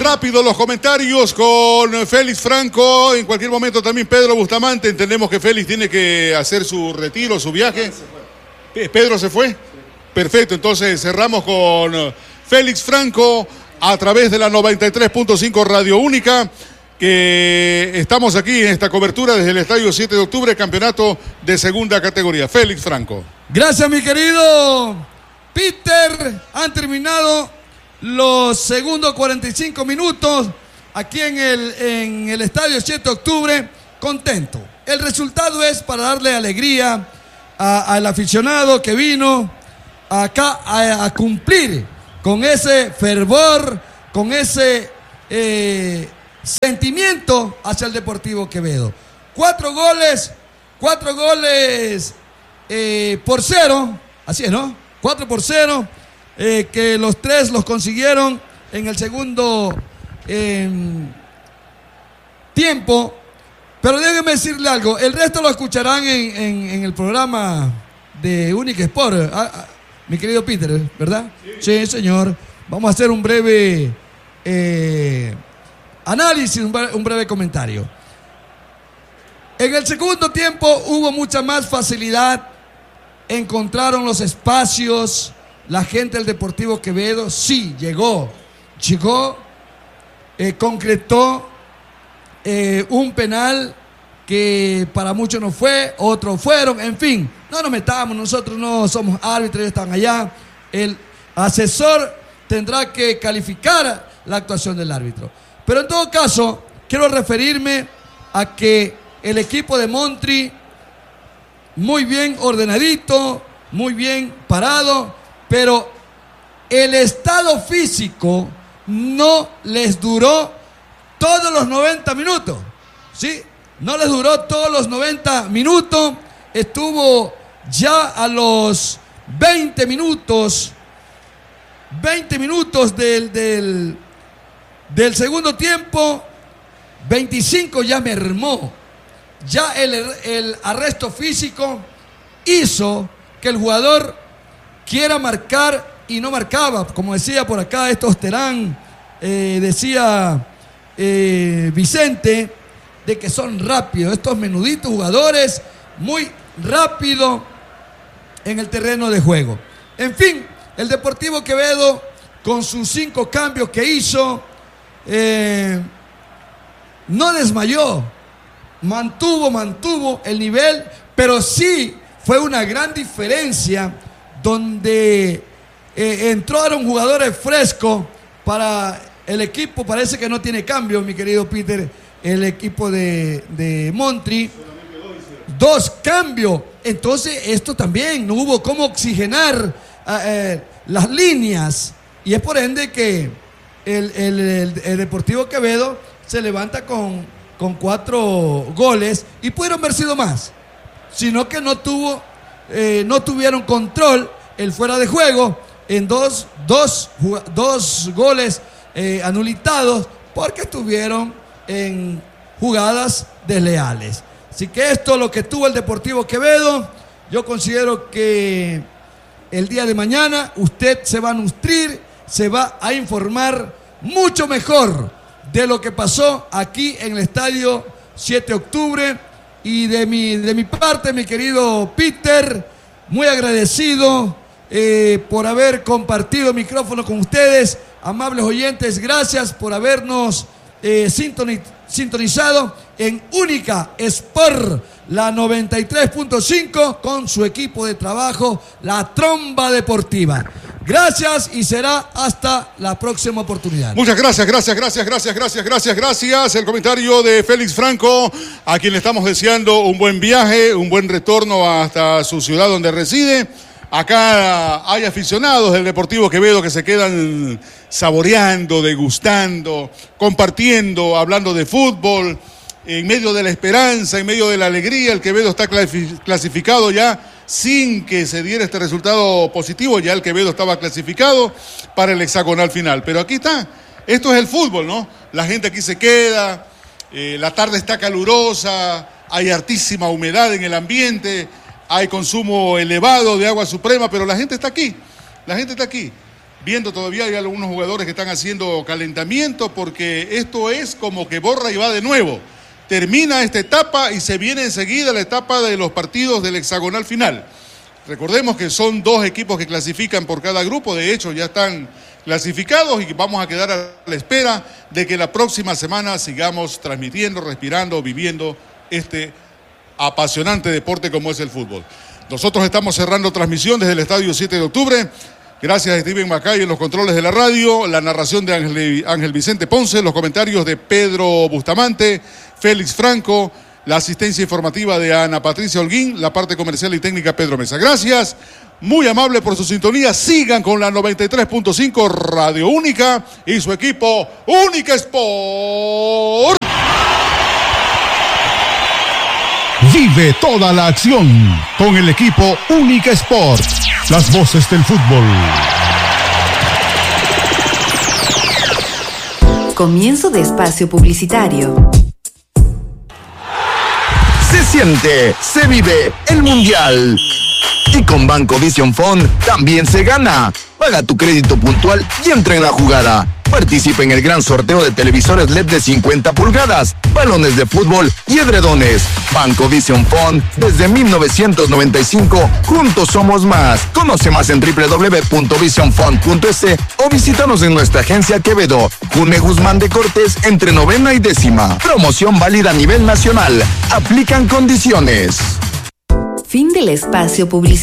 Rápido los comentarios con Félix Franco. En cualquier momento también Pedro Bustamante. Entendemos que Félix tiene que hacer su retiro, su viaje. ¿Pedro se fue? Sí. Perfecto, entonces cerramos con Félix Franco a través de la 93.5 Radio Única, que estamos aquí en esta cobertura desde el Estadio 7 de Octubre, campeonato de segunda categoría. Félix Franco. Gracias, mi querido Peter. Han terminado los segundos 45 minutos aquí en el Estadio 7 de Octubre. Contento. El resultado es para darle alegría al aficionado que vino acá a cumplir con ese fervor, con ese sentimiento hacia el Deportivo Quevedo. 4 goles por 0, así es, ¿no? 4-0, que los 3 los consiguieron en el segundo tiempo. Pero déjenme decirle algo, el resto lo escucharán en el programa de Única Sport, mi querido Peter, ¿verdad? Sí, señor. Vamos a hacer un breve análisis, un breve comentario. En el segundo tiempo hubo mucha más facilidad, encontraron los espacios, la gente del Deportivo Quevedo, sí, llegó, concretó un penal que para muchos no fue, otros fueron, en fin, no nos metamos, nosotros no somos árbitros, ellos están allá. El asesor tendrá que calificar la actuación del árbitro. Pero en todo caso, quiero referirme a que el equipo de Montri, muy bien ordenadito, muy bien parado, pero el estado físico no les duró todos los 90 minutos, ¿sí? No les duró todos los 90 minutos, estuvo ya a los 20 minutos del segundo tiempo, 25 ya mermó. Ya el arresto físico hizo que el jugador quiera marcar y no marcaba. Como decía por acá estos Terán, decía Vicente, de que son rápidos, estos menuditos jugadores, muy rápido en el terreno de juego. En fin, el Deportivo Quevedo, con sus 5 cambios que hizo, no desmayó, mantuvo el nivel, pero sí fue una gran diferencia donde entraron jugadores frescos para el equipo. Parece que no tiene cambio, mi querido Peter, el equipo de Montri. 2 cambios. Entonces esto también no hubo cómo oxigenar las líneas, y es por ende que el Deportivo Quevedo se levanta con 4 goles, y pudieron haber sido más, sino que no tuvieron control el fuera de juego en dos goles anulitados, porque estuvieron en jugadas desleales. Así que esto es lo que tuvo el Deportivo Quevedo. Yo considero que el día de mañana usted se va a nutrir, se va a informar mucho mejor de lo que pasó aquí en el Estadio 7 de Octubre. Y de mi parte, mi querido Peter, muy agradecido por haber compartido micrófono con ustedes. Amables oyentes, gracias por habernos sintonizado en Única Sport, la 93.5, con su equipo de trabajo, la Tromba Deportiva. Gracias, y será hasta la próxima oportunidad. Muchas gracias. El comentario de Félix Franco, a quien le estamos deseando un buen viaje, un buen retorno hasta su ciudad donde reside. Acá hay aficionados del Deportivo Quevedo que se quedan saboreando, degustando, compartiendo, hablando de fútbol, en medio de la esperanza, en medio de la alegría. El Quevedo está clasificado ya sin que se diera este resultado positivo. Ya el Quevedo estaba clasificado para el hexagonal final. Pero aquí está, esto es el fútbol, ¿no? La gente aquí se queda, la tarde está calurosa, hay hartísima humedad en el ambiente, hay consumo elevado de agua suprema, pero la gente está aquí, viendo todavía hay algunos jugadores que están haciendo calentamiento porque esto es como que borra y va de nuevo. Termina esta etapa y se viene enseguida la etapa de los partidos del hexagonal final. Recordemos que son 2 equipos que clasifican por cada grupo, de hecho ya están clasificados y vamos a quedar a la espera de que la próxima semana sigamos transmitiendo, respirando, viviendo este apasionante deporte como es el fútbol. Nosotros estamos cerrando transmisión desde el Estadio 7 de Octubre. Gracias a Steven Macay en los controles de la radio, la narración de Ángel Vicente Ponce, los comentarios de Pedro Bustamante, Félix Franco, la asistencia informativa de Ana Patricia Holguín, la parte comercial y técnica Pedro Mesa. Gracias, muy amable por su sintonía. Sigan con la 93.5 Radio Única y su equipo Única Sport. Vive toda la acción con el equipo Única Sport. Las voces del fútbol. Comienzo de espacio publicitario. Se siente, se vive el Mundial. Y con Banco Vision Fund también se gana. Paga tu crédito puntual y entra en la jugada. Participa en el gran sorteo de televisores LED de 50 pulgadas, balones de fútbol y edredones. Banco Vision Fund, desde 1995, juntos somos más. Conoce más en www.visionfund.es o visítanos en nuestra agencia Quevedo, June Guzmán de Cortés, entre 9ª y 10ª. Promoción válida a nivel nacional. Aplican condiciones. Fin del espacio publicitario.